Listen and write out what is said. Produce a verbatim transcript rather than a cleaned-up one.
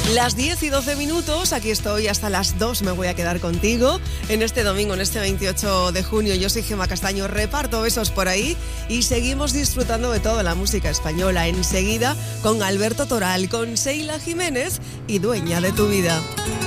Las diez y doce minutos, aquí estoy hasta las dos, me voy a quedar contigo en este domingo, en este veintiocho de junio. Yo soy Gemma Castaño, reparto besos por ahí y seguimos disfrutando de toda la música española. Enseguida con Alberto Toral, con Sheila Jiménez y Dueña de tu vida.